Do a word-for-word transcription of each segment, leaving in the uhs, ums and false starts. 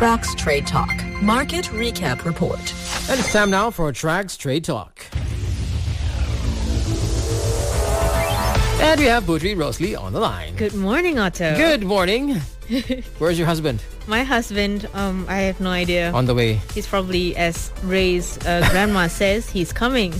Trax Trade Talk Market Recap Report. And it's time now for Trax Trade Talk. And we have Putri Rosli on the line. Good morning, Otto. Good morning. Where's your husband? My husband, um, I have no idea. On the way. He's probably, as Ray's uh, grandma says, he's coming.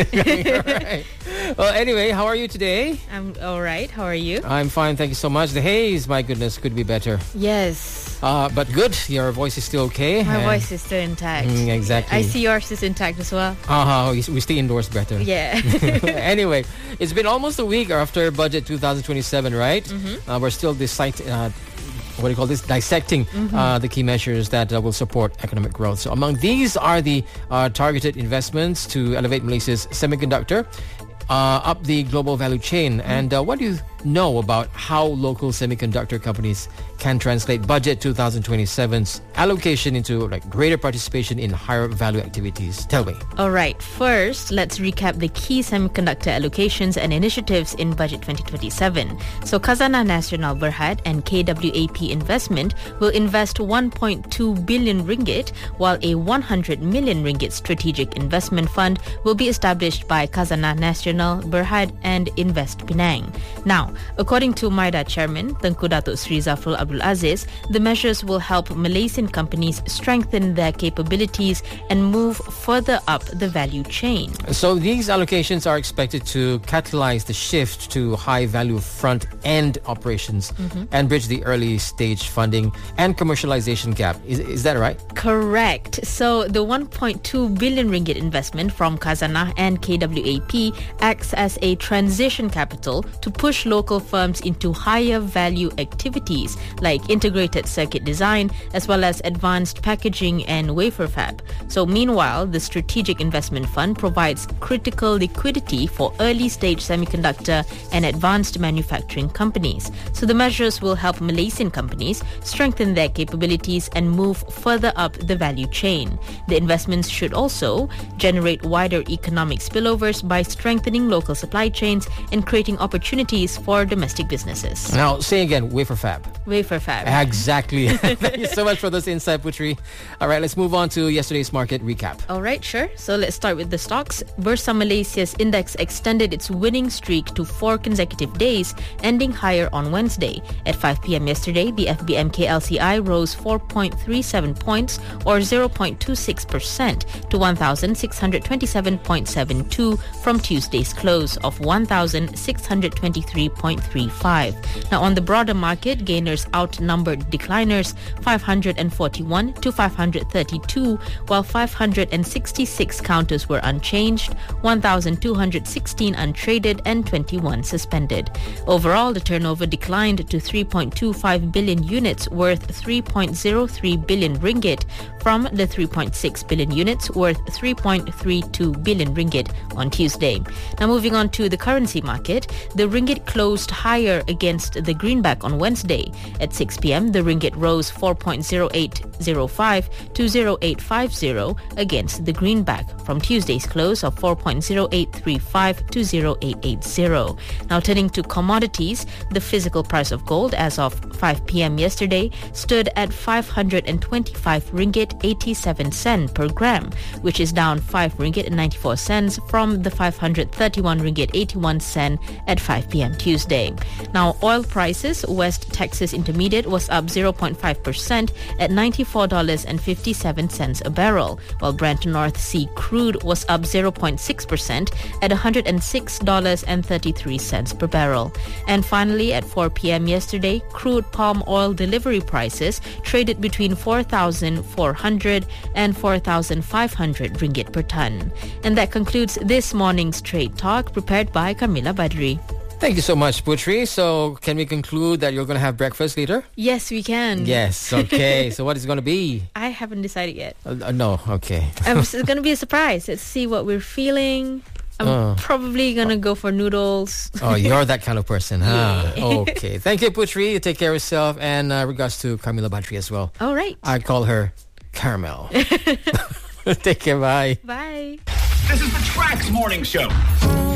All right. Well, anyway, how are you today? I'm all right. How are you? I'm fine, thank you so much. The haze, my goodness, could be better. Yes. Uh, but good. Your voice is still okay. My and voice is still intact. Mm, exactly. I see yours is intact as well. Uh-huh. We, we stay indoors better. Yeah. Anyway, it's been almost a week after Budget twenty twenty-seven, right? Mm-hmm. Uh, we're still deciding... Uh, what do you call this? Dissecting mm-hmm. uh, the key measures that uh, will support economic growth. So among these are the uh, targeted investments to elevate Malaysia's semiconductor, uh, up the global value chain. Mm-hmm. And uh, what do you know about how local semiconductor companies can translate Budget twenty twenty-seven's allocation into like greater participation in higher value activities? Tell me. All right. First, let's recap the key semiconductor allocations and initiatives in Budget twenty twenty-seven. So Khazanah Nasional Berhad and K W A P Investment will invest one point two billion ringgit, while a one hundred million ringgit strategic investment fund will be established by Khazanah Nasional Berhad and Invest Penang. Now, according to MIDA Chairman Tengku Datuk Sri Zafrul Abdul Aziz, the measures will help Malaysian companies strengthen their capabilities and move further up the value chain. So these allocations are expected to catalyze the shift to high-value front-end operations mm-hmm. and bridge the early-stage funding and commercialization gap. Is, is that right? Correct. So the one point two billion ringgit investment from Khazanah and K W A P acts as a transition capital to push local firms into higher value activities like integrated circuit design as well as advanced packaging and wafer fab. So meanwhile, the Strategic Investment Fund provides critical liquidity for early stage semiconductor and advanced manufacturing companies. So the measures will help Malaysian companies strengthen their capabilities and move further up the value chain. The investments should also generate wider economic spillovers by strengthening local supply chains and creating opportunities for domestic businesses. Now, say again, wafer fab. Wafer fab. Exactly. Thank you so much for this insight, Putri. All right, let's move on to yesterday's market recap. All right, sure. So let's start with the stocks. Bursa Malaysia's index extended its winning streak to four consecutive days, ending higher on Wednesday. At five p.m. yesterday, the F B M K L C I rose four point three seven points or zero point two six percent to one thousand six hundred twenty-seven point seven two from Tuesday's close of one thousand six hundred twenty-three point three five. Now on the broader market, gainers outnumbered decliners five hundred forty-one to five hundred thirty-two, while five hundred sixty-six counters were unchanged, one thousand two hundred sixteen untraded and twenty-one suspended. Overall, the turnover declined to three point two five billion units worth three point zero three billion ringgit from the three point six billion units worth three point three two billion ringgit on Tuesday. Now moving on to the currency market, the ringgit closed higher against the greenback on Wednesday. At six p.m., the ringgit rose four point zero eight zero five to zero point eight five zero against the greenback from Tuesday's close of four point zero eight three five to zero point eight eight zero. Now turning to commodities, the physical price of gold as of five p.m. yesterday stood at five hundred twenty-five ringgit eighty-seven cent per gram, which is down five ringgit and ninety-four cents from the five hundred thirty-one ringgit eighty-one cent at five p.m. Tuesday. Now oil prices, West Texas Intermediate was up zero point five percent at ninety-four dollars and fifty-seven cents a barrel, while Brent North Sea crude was up zero point six percent at one hundred six dollars and thirty-three cents per barrel. And finally, at four p.m. yesterday, crude palm oil delivery prices traded between four thousand four hundred and four thousand five hundred ringgit per ton. And that concludes this morning's Trade Talk prepared by Camila Badri. Thank you so much, Putri. So can we conclude that you're going to have breakfast later? Yes, we can. Yes, okay. So what is it going to be? I haven't decided yet. Uh, uh, no, okay. um, it's going to be a surprise. Let's see what we're feeling. I'm uh. probably going to go for noodles. Oh, you're that kind of person, huh? Yeah. Okay. Thank you, Putri. You take care of yourself. And uh, regards to Camila Badri as well. All right. I call her Caramel. Take care. Bye. Bye. This is the Trax Morning Show.